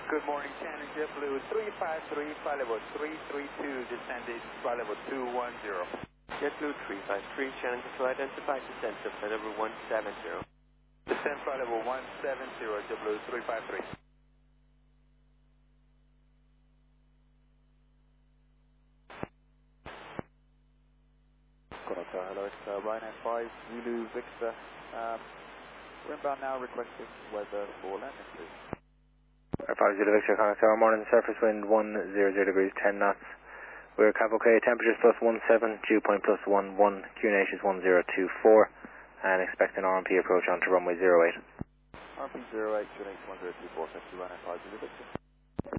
Good morning, Shannon JetBlue 353, flight level 332, descending flight level 210. JetBlue 353, Shannon Control identified descent of flight level 170. Descent flight level 170, JetBlue 353. Hello, it's Ryanair 5, Zulu Victor. We're inbound now requesting weather for landing, please. 5 Zulu Victor, Connoisseur, morning, surface wind 100 degrees, 10 knots. We're Cavalcade, temperatures plus 17, dew point plus 11, QNH is 1024, and expect an RMP approach onto runway 08. RMP 08, QNH 1024, thank you, Ryanair 5 Zulu Victor.